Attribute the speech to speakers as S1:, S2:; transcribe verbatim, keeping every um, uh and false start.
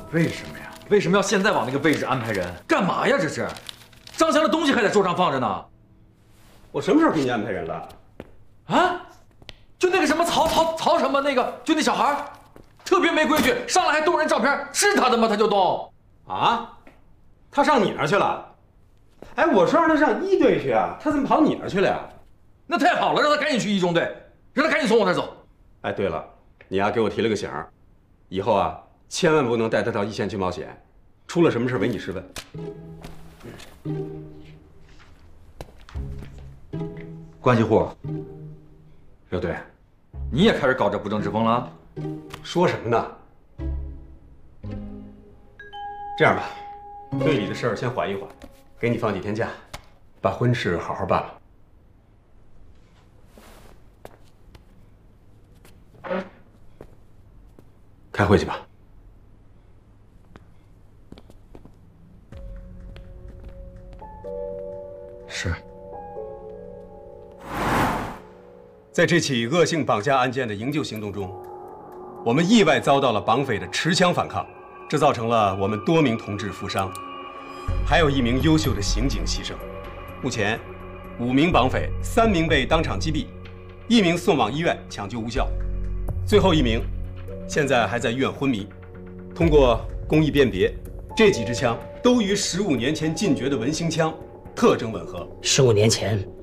S1: 为什么呀？为什么要现在往那个位置安排人？干嘛呀？这是，张强的东西还在桌上放着呢。
S2: 我什么时候给你安排人了？
S1: 啊？就那个什么曹曹曹什么那个，就那小孩，特别没规矩，上来还动人照片，是他的吗？他就动。
S2: 啊？他上你那儿去了？哎，我说让他上一队去啊，他怎么跑你那儿去了呀？
S1: 那太好了，让他赶紧去一中队，让他赶紧从我那儿走。
S2: 哎，对了，你呀给我提了个醒儿，以后啊千万不能带他到一线去冒险，出了什么事唯你是问。
S1: 关系户，
S2: 刘队，
S1: 你也开始搞这不正之风了？
S2: 说什么呢？这样吧，队里的事儿先缓一缓，给你放几天假，把婚事好好办了。开会去吧。
S1: 是。
S2: 在这起恶性绑架案件的营救行动中，我们意外遭到了绑匪的持枪反抗，这造成了我们多名同志负伤，还有一名优秀的刑警牺牲。目前，五名绑匪，三名被当场击毙，一名送往医院抢救无效，最后一名现在还在医院昏迷。通过工艺辨别，这几支枪都与十五年前禁绝的文兴枪特征吻合。
S3: 十五年前，